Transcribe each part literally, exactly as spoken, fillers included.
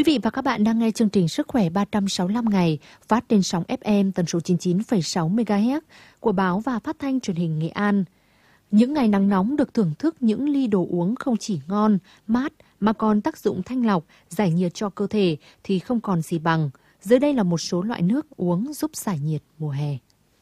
Quý vị và các bạn đang nghe chương trình Sức khỏe ba trăm sáu mươi lăm ngày phát trên sóng ép em tần số chín mươi chín phẩy sáu mê ga héc của báo và phát thanh truyền hình Nghệ An. Những ngày nắng nóng được thưởng thức những ly đồ uống không chỉ ngon, mát mà còn tác dụng thanh lọc, giải nhiệt cho cơ thể thì không còn gì bằng. Dưới đây là một số loại nước uống giúp giải nhiệt mùa hè.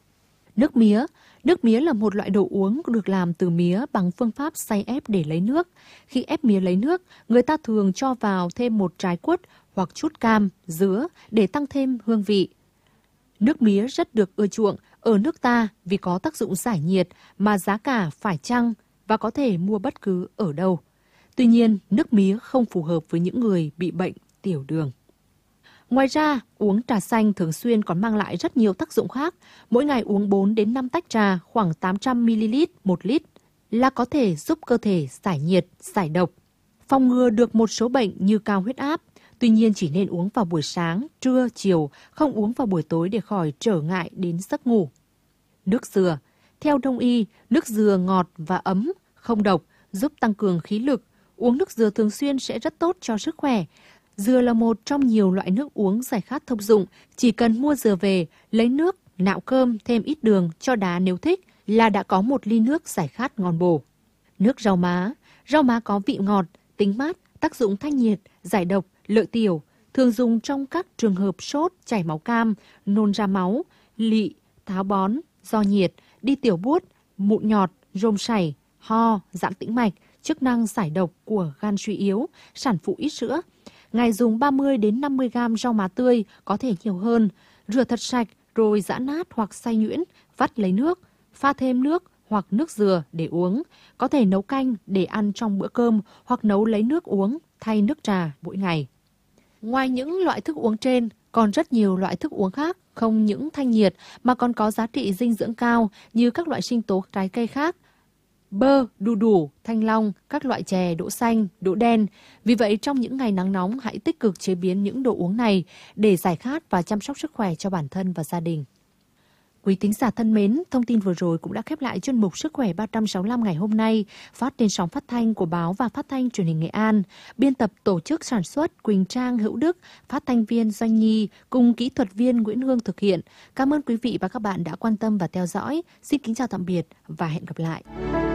Nước mía. Nước mía là một loại đồ uống được làm từ mía bằng phương pháp xay ép để lấy nước. Khi ép mía lấy nước, người ta thường cho vào thêm một trái quất hoặc chút cam, dứa để tăng thêm hương vị. Nước mía rất được ưa chuộng ở nước ta vì có tác dụng giải nhiệt mà giá cả phải chăng và có thể mua bất cứ ở đâu. Tuy nhiên, nước mía không phù hợp với những người bị bệnh tiểu đường. Ngoài ra, uống trà xanh thường xuyên còn mang lại rất nhiều tác dụng khác. Mỗi ngày uống bốn đến năm tách trà khoảng tám trăm mi li lít một lít là có thể giúp cơ thể giải nhiệt, giải độc, phòng ngừa được một số bệnh như cao huyết áp. Tuy nhiên chỉ nên uống vào buổi sáng, trưa, chiều, không uống vào buổi tối để khỏi trở ngại đến giấc ngủ. Nước dừa. Theo Đông y, nước dừa ngọt và ấm, không độc, giúp tăng cường khí lực. Uống nước dừa thường xuyên sẽ rất tốt cho sức khỏe. Dừa là một trong nhiều loại nước uống giải khát thông dụng. Chỉ cần mua dừa về, lấy nước, nạo cơm, thêm ít đường, cho đá nếu thích là đã có một ly nước giải khát ngon bổ. Nước rau má. Rau má có vị ngọt, tính mát, tác dụng thanh nhiệt, giải độc, lợi tiểu. Thường dùng trong các trường hợp sốt, chảy máu cam, nôn ra máu, lị, táo bón, do nhiệt, đi tiểu buốt, mụn nhọt, rôm sảy, ho, giãn tĩnh mạch, chức năng giải độc của gan suy yếu, sản phụ ít sữa. Ngày dùng ba mươi đến năm mươi gam rau má tươi, có thể nhiều hơn. Rửa thật sạch rồi giã nát hoặc xay nhuyễn, vắt lấy nước, pha thêm nước hoặc nước dừa để uống. Có thể nấu canh để ăn trong bữa cơm hoặc nấu lấy nước uống thay nước trà mỗi ngày. Ngoài những loại thức uống trên, còn rất nhiều loại thức uống khác không những thanh nhiệt mà còn có giá trị dinh dưỡng cao như các loại sinh tố trái cây khác. Bơ, đu đủ, thanh long, các loại chè, đỗ xanh, đỗ đen. Vì vậy, trong những ngày nắng nóng, hãy tích cực chế biến những đồ uống này để giải khát và chăm sóc sức khỏe cho bản thân và gia đình. Quý thính giả thân mến, thông tin vừa rồi cũng đã khép lại chuyên mục Sức khỏe ba trăm sáu mươi lăm ngày hôm nay, phát trên sóng phát thanh của báo và phát thanh truyền hình Nghệ An. Biên tập tổ chức sản xuất Quỳnh Trang Hữu Đức, phát thanh viên Doanh Nhi cùng kỹ thuật viên Nguyễn Hương thực hiện. Cảm ơn quý vị và các bạn đã quan tâm và theo dõi. Xin kính chào tạm biệt và hẹn gặp lại.